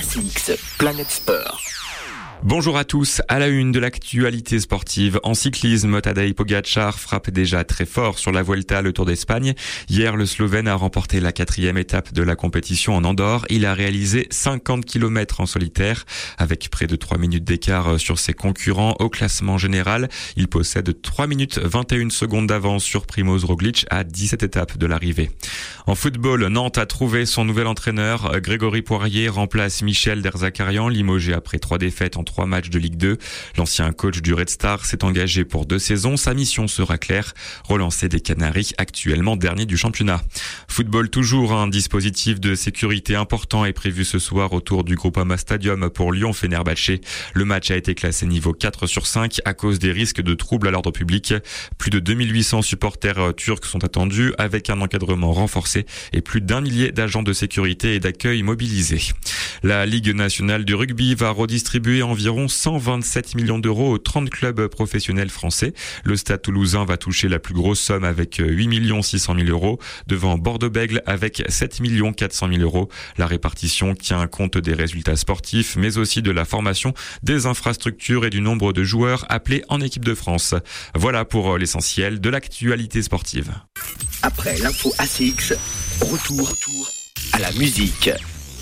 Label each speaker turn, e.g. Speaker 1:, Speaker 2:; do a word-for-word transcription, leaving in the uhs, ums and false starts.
Speaker 1: C X, Planète Sport.
Speaker 2: Bonjour à tous, à la une de l'actualité sportive. En cyclisme, Tadej Pogačar frappe déjà très fort sur la Vuelta, le Tour d'Espagne. Hier, le Slovène a remporté la quatrième étape de la compétition en Andorre. Il a réalisé cinquante kilomètres en solitaire, avec près de trois minutes d'écart sur ses concurrents. Au classement général, il possède trois minutes vingt et une secondes d'avance sur Primož Roglič à dix-sept étapes de l'arrivée. En football, Nantes a trouvé son nouvel entraîneur. Grégory Poirier remplace Michel Derzakarian, limogé après trois défaites en trois matchs de Ligue deux. L'ancien coach du Red Star s'est engagé pour deux saisons. Sa mission sera claire, relancer des Canaries actuellement dernier du championnat. Football toujours, un dispositif de sécurité important est prévu ce soir autour du Groupama Stadium pour Lyon-Fenerbahçe. Le match a été classé niveau quatre sur cinq à cause des risques de troubles à l'ordre public. Plus de deux mille huit cents supporters turcs sont attendus avec un encadrement renforcé et plus d'un millier d'agents de sécurité et d'accueil mobilisés. La Ligue nationale du rugby va redistribuer environ cent vingt-sept millions d'euros aux trente clubs professionnels français. Le Stade toulousain va toucher la plus grosse somme avec huit millions six cent mille euros, devant Bordeaux-Bègles avec sept millions quatre cent mille euros. La répartition tient compte des résultats sportifs, mais aussi de la formation, des infrastructures et du nombre de joueurs appelés en équipe de France. Voilà pour l'essentiel de l'actualité sportive.
Speaker 1: Après l'info A C X, retour, retour à la musique.